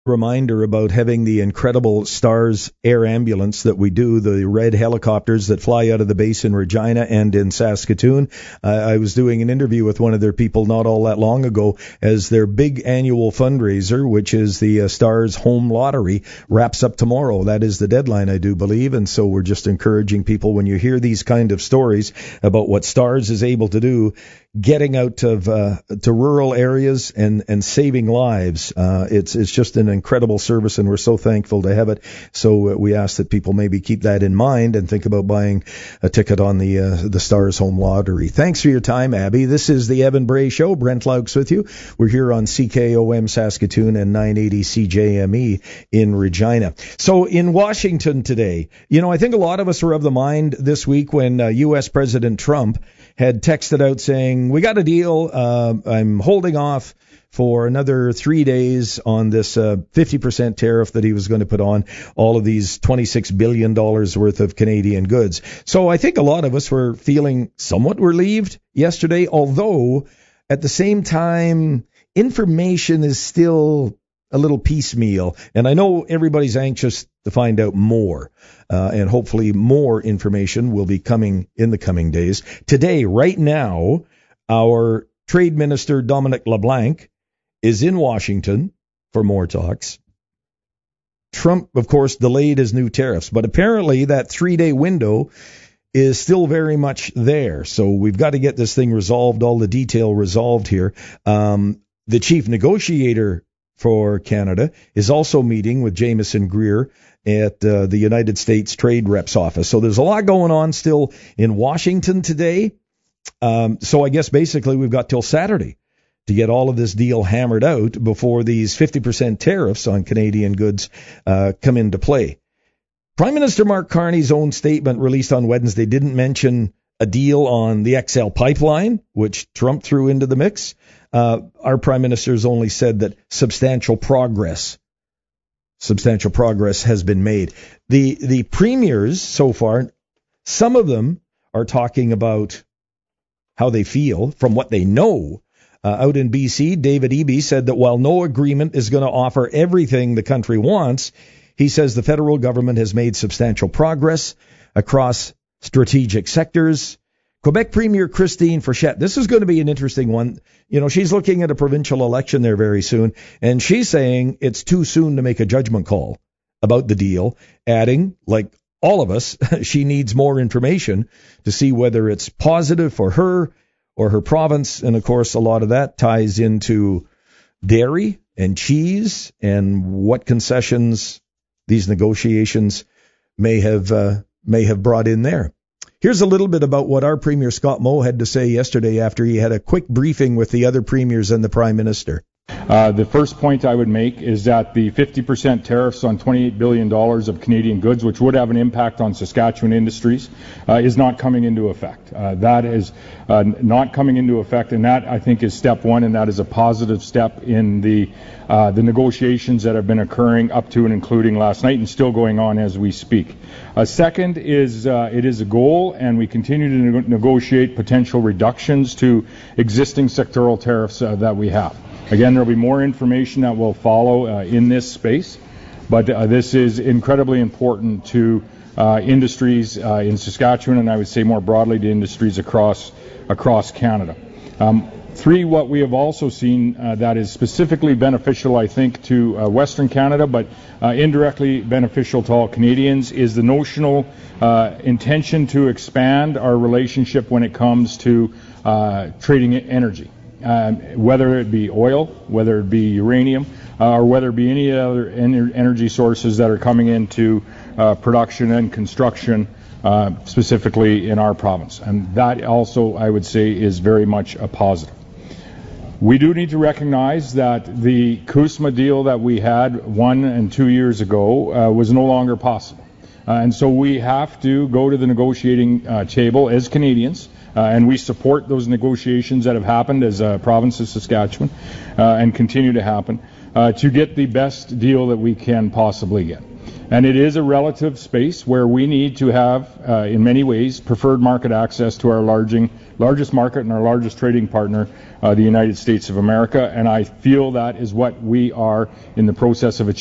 Reminder about having the incredible STARS air ambulance that we do, the red helicopters that fly out of the base in Regina and in Saskatoon. I was doing an interview with one of their people not all that long ago as their big annual fundraiser, which is the STARS Home Lottery, wraps up tomorrow. That is the deadline, I do believe, and so we're just encouraging people, when you hear these kind of stories about what STARS is able to do, getting out of to rural areas and saving lives. It's just an incredible service, and we're so thankful to have it. So we ask that people maybe keep that in mind and think about buying a ticket on the STARS Home Lottery. Thanks for your time, Abby. This is the Evan Bray Show. Brent Laux with you. We're here on CKOM Saskatoon and 980 CJME in Regina. So in Washington today, I think a lot of us were of the mind this week when U.S. President Trump had texted out saying, we got a deal, I'm holding off for another 3 days on this 50% tariff that he was going to put on all of these $26 billion worth of Canadian goods. So I think a lot of us were feeling somewhat relieved yesterday, although at the same time, information is still a little piecemeal. And I know everybody's anxious to find out more. And hopefully more information will be coming in the coming days. Today, right now, our Trade Minister, Dominic LeBlanc, is in Washington for more talks. Trump, of course, delayed his new tariffs, but apparently that 3-day window is still very much there. So we've got to get this thing resolved, all the detail resolved here. The chief negotiator for Canada is also meeting with Jameson Greer at the United States Trade Rep's office. So there's a lot going on still in Washington today. So I guess basically we've got till Saturday to get all of this deal hammered out before these 50% tariffs on Canadian goods come into play. Prime Minister Mark Carney's own statement released on Wednesday didn't mention a deal on the XL pipeline, which Trump threw into the mix. Our Prime Minister's only said that substantial progress has been made. The premiers so far, some of them are talking about how they feel from what they know. Out in BC, David Eby said that while no agreement is going to offer everything the country wants, he says the federal government has made substantial progress across strategic sectors. Quebec Premier Christine Frechette, this is going to be an interesting one. She's looking at a provincial election there very soon, and she's saying it's too soon to make a judgment call about the deal, adding, like all of us, she needs more information to see whether it's positive for her or her province. And, of course, a lot of that ties into dairy and cheese and what concessions these negotiations may have brought in there. Here's a little bit about what our Premier Scott Moe had to say yesterday after he had a quick briefing with the other premiers and the Prime Minister. The first point I would make is that the 50% tariffs on $28 billion of Canadian goods, which would have an impact on Saskatchewan industries, is not coming into effect. That is not coming into effect, and that, I think, is step one, and that is a positive step in the negotiations that have been occurring up to and including last night and still going on as we speak. Second is it is a goal, and we continue to negotiate potential reductions to existing sectoral tariffs that we have. Again, there will be more information that will follow in this space, but this is incredibly important to industries in Saskatchewan, and I would say more broadly to industries across Canada. Three, what we have also seen that is specifically beneficial, I think, to Western Canada, but indirectly beneficial to all Canadians, is the notional intention to expand our relationship when it comes to trading energy. Whether it be oil, whether it be uranium, or whether it be any other energy sources that are coming into production and construction, specifically in our province. And that also, I would say, is very much a positive. We do need to recognize that the CUSMA deal that we had 1 and 2 years ago was no longer possible. And so we have to go to the negotiating table as Canadians, and we support those negotiations that have happened as a province of Saskatchewan and continue to happen to get the best deal that we can possibly get. And it is a relative space where we need to have, in many ways, preferred market access to our largest market and our largest trading partner, the United States of America. And I feel that is what we are in the process of achieving.